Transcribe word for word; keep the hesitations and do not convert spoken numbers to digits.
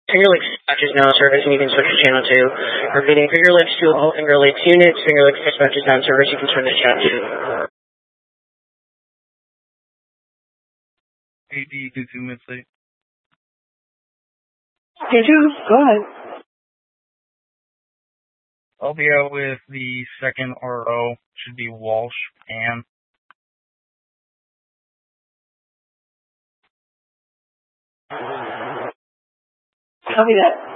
Finger Lakes dispatch is now in service, and you can switch to channel two. Repeating, Finger Lakes to all Finger Lakes units. Finger Lakes dispatch is now in service. You can switch to chat two. A D two two mid-state. two two, go ahead. I'll be out with the second R O. Should be Walsh and. Copy that.